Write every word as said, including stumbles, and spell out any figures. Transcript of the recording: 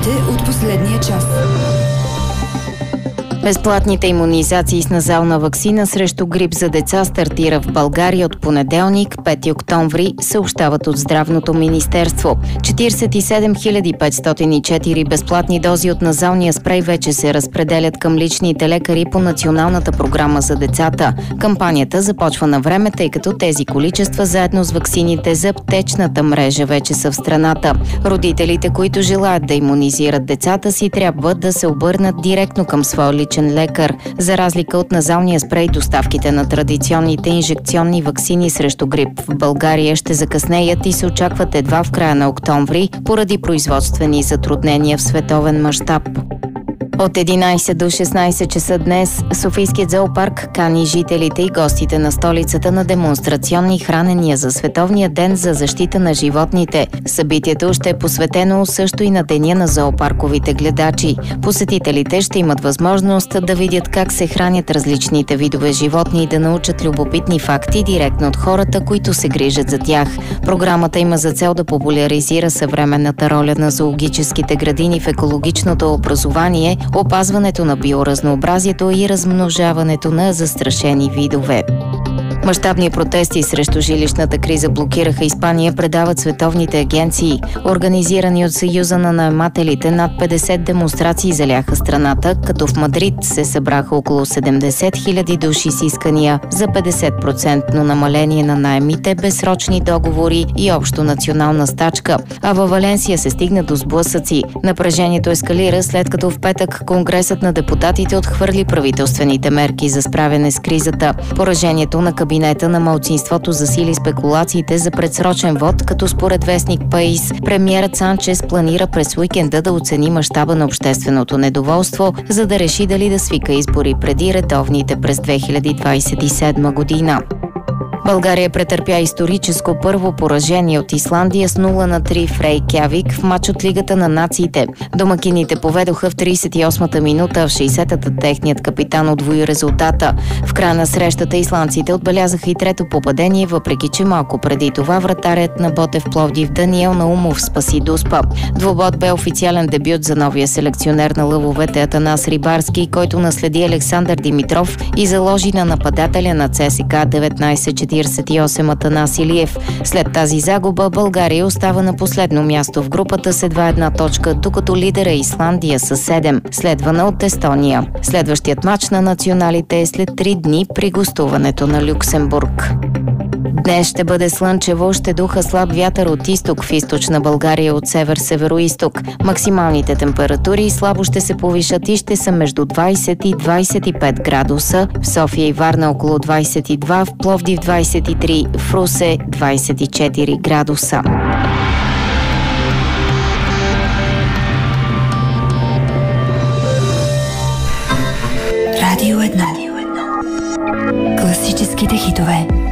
Новините от последния час. Безплатните имунизации с назална ваксина срещу грип за деца стартира в България от понеделник, пети октомври, съобщават от Здравното министерство. четиридесет и седем хиляди петстотин и четири безплатни дози от назалния спрей вече се разпределят към личните лекари по Националната програма за децата. Кампанията започва на време, тъй като тези количества заедно с ваксините за аптечната мрежа вече са в страната. Родителите, които желаят да имунизират децата си, трябва да се обърнат директно към своя личен лекар. За разлика от назалния спрей, доставките на традиционните инжекционни ваксини срещу грип в България ще закъснеят и се очакват едва в края на октомври, поради производствени затруднения в световен мащаб. От единайсет до шестнайсет часа днес Софийският зоопарк кани жителите и гостите на столицата на демонстрационни хранения за Световния ден за защита на животните. Събитието ще е посветено също и на Деня на зоопарковите гледачи. Посетителите ще имат възможност да видят как се хранят различните видове животни и да научат любопитни факти директно от хората, които се грижат за тях. Програмата има за цел да популяризира съвременната роля на зоологическите градини в екологичното образование, опазването на биоразнообразието и размножаването на застрашени видове. Мащабни протести срещу жилищната криза блокираха Испания, предават световните агенции. Организирани от Съюза на наемателите, над петдесет демонстрации заляха страната, като в Мадрид се събраха около седемдесет хиляди души с искания за петдесет процента намаление на наемите, безсрочни договори и общо национална стачка. А във Валенсия се стигна до сблъсъци. Напрежението ескалира, след като в петък Конгресът на депутатите отхвърли правителствените мерки за справяне с кризата. Поражението на кабинета на малцинството засили спекулациите за предсрочен вод, като според вестник Паис, премиерът Санчес планира през уикенда да оцени мащаба на общественото недоволство, за да реши дали да свика избори преди редовните през две хиляди двайсет и седма година. България претърпя историческо първо поражение от Исландия с нула на три в Рейкявик в мач от Лигата на нациите. Домакините поведоха в трийсет и осмата минута, а в шейсетата техният капитан удвои резултата. В края на срещата исландците отбелязаха и трето попадение, въпреки че малко преди това вратарят на Ботев Пловдив Даниел Наумов спаси Дуспа. Двобод бе официален дебют за новия селекционер на лъвовете Атанас Рибарски, който наследи Александър Димитров и заложи на нападателя на ЦСКА деветнайсет четирийсет и осем Атанас Илиев. След тази загуба България остава на последно място в групата с едва една точка, докато лидера Исландия с седем, следвана от Естония. Следващият мач на националите е след три дни при гостуването на Люксембург. Днес ще бъде слънчево, ще духа слаб вятър от изток в източна България от север-североизток. Максималните температури слабо ще се повишат и ще са между двайсет и двайсет и пет градуса. В София и Варна около двайсет и два, в Пловдив двайсет и три, в Русе двайсет и четири градуса. Радио едно. Класическите хитове.